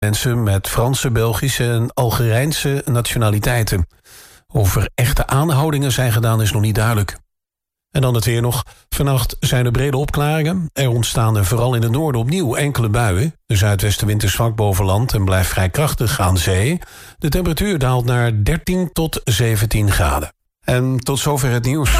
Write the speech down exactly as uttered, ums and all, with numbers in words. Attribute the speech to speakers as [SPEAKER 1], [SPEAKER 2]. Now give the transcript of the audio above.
[SPEAKER 1] mensen met Franse, Belgische en Algerijnse nationaliteiten. Of er echte aanhoudingen zijn gedaan is nog niet duidelijk. En dan het weer nog. Vannacht zijn er brede opklaringen. Er ontstaan er vooral in het noorden opnieuw enkele buien. De zuidwestenwind is zwak boven land en blijft vrij krachtig aan zee. De temperatuur daalt naar dertien tot zeventien graden. En tot zover het nieuws.